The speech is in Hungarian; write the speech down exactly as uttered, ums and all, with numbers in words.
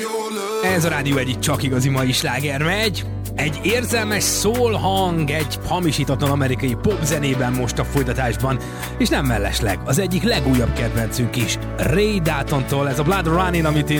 Ez a rádió egyik csak igazi mai sláger megy. Egy érzelmes soul hang, egy hamisítatlan amerikai popzenében most a folytatásban, és nem mellesleg, az egyik legújabb kedvencünk is, Ray Daltontól, ez a Blood Running, amit én